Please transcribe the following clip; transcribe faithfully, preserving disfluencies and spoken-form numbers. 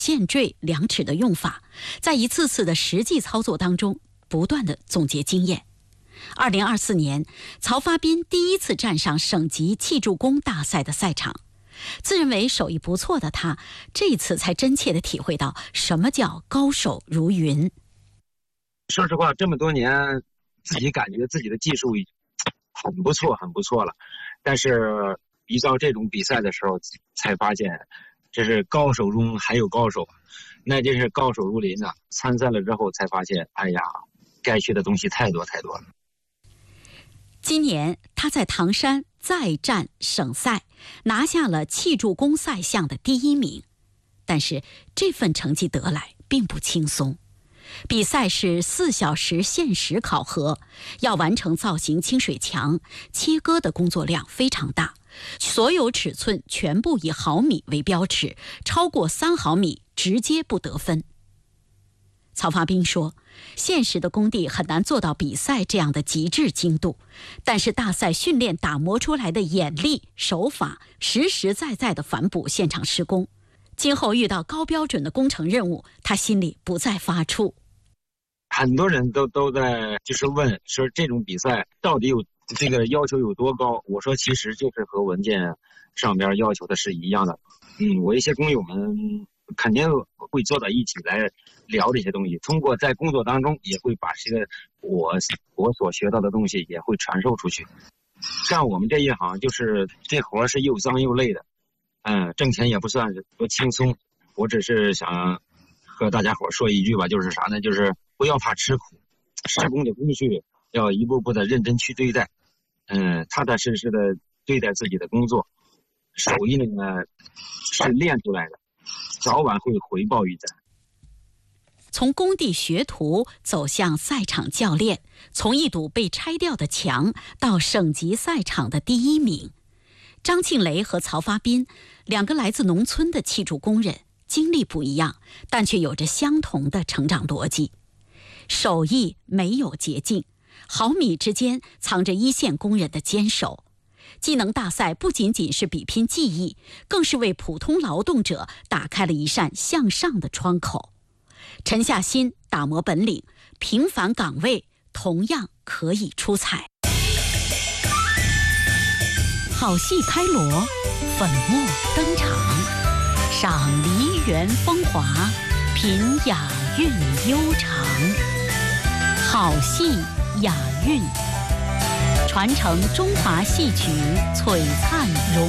线坠、量尺的用法，在一次次的实际操作当中，不断的总结经验。二零二四年，曹发斌第一次站上省级砌筑工大赛的赛场。自认为手艺不错的他，这一次才真切地体会到什么叫高手如云。 说实话，这么多年，自己感觉自己的技术很不错，很不错了。但是，一到这种比赛的时候，才发现，这是高手中还有高手，那真是高手如林呐、啊！参赛了之后才发现，哎呀，该学的东西太多太多了。 今年他在唐山再战省赛，拿下了砌筑工赛项的第一名。但是这份成绩得来并不轻松。比赛是四小时限时考核，要完成造型清水墙，切割的工作量非常大，所有尺寸全部以毫米为标尺，超过三毫米直接不得分。曹发斌说，现实的工地很难做到比赛这样的极致精度，但是大赛训练打磨出来的眼力手法，实实在在地反哺现场施工。今后遇到高标准的工程任务，他心里不再发怵。 很多人都都在就是问说，这种比赛到底有这个要求有多高？我说其实就是和文件上边要求的是一样的。嗯，我一些工友们肯定会坐在一起来聊这些东西，通过在工作当中也会把这个我我所学到的东西也会传授出去。像我们这一行，就是这活是又脏又累的，嗯，挣钱也不算多轻松。我只是想和大家伙说一句吧，就是啥呢？就是不要怕吃苦，施工的工序要一步步的认真去对待，嗯，踏踏实实的对待自己的工作，手艺呢是练出来的，早晚会回报于咱。 从工地学徒走向赛场教练，从一堵被拆掉的墙到省级赛场的第一名，张庆雷和曹发斌两个来自农村的砌筑工人，经历不一样，但却有着相同的成长逻辑。手艺没有捷径，毫米之间藏着一线工人的坚守。技能大赛不仅仅是比拼技艺，更是为普通劳动者打开了一扇向上的窗口。沉下心打磨本领，平凡岗位同样可以出彩。好戏开锣，粉墨登场，赏梨园风华，品雅韵悠长。好戏雅韵，传承中华戏曲璀璨荣